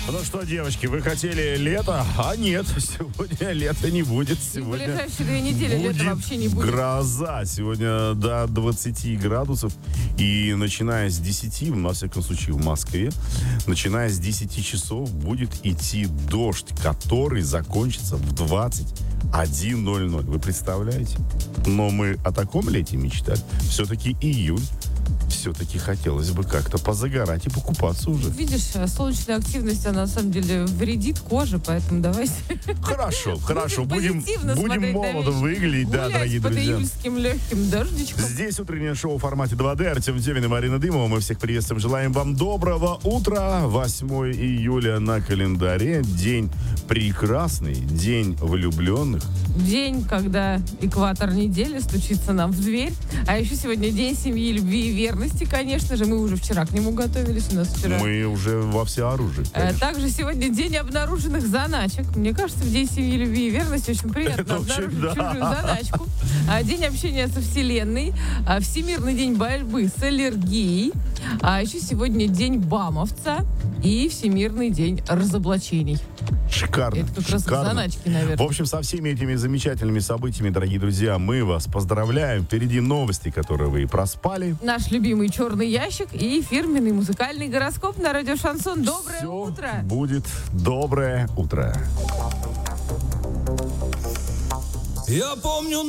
Ну что, девочки, вы хотели лето? А нет, сегодня лета не будет. Сегодня в ближайшие 2 недели лета вообще не будет. Гроза. Сегодня до 20 градусов. И начиная с 10, во всяком случае в Москве, начиная с 10 часов будет идти дождь, который закончится в 21:00. Вы представляете? Но мы о таком лете мечтали. Все-таки июль. Все-таки хотелось бы как-то позагорать и покупаться уже. Видишь, солнечная активность, она на самом деле вредит коже, поэтому давайте... Хорошо. Будем молодо выглядеть, да, дорогие друзья. Под июльским легким дождичком. Здесь утреннее шоу в формате 2D. Артем Демин и Марина Дымова. Мы всех приветствуем. Желаем вам доброго утра. 8 июля на календаре. День прекрасный. День влюбленных. День, когда экватор недели стучится нам в дверь. А еще сегодня день семьи, любви и верности, конечно же. Мы уже вчера к нему готовились. У нас вчера... Мы уже во всеоружии. Также сегодня день обнаруженных заначек. Мне кажется, в день семьи, любви и верности очень приятно обнаружить чужую заначку. День общения со Вселенной. Всемирный день борьбы с аллергией. А еще сегодня день бамовца и Всемирный день разоблачений. Шикарно. Это как раз заначки, наверное. В общем, со всеми этими замечательными событиями, дорогие друзья, мы вас поздравляем. Впереди новости, которые вы проспали. Наш любимый черный ящик и фирменный музыкальный гороскоп на радио Шансон. Доброе Все утро! будет доброе утро. Я помню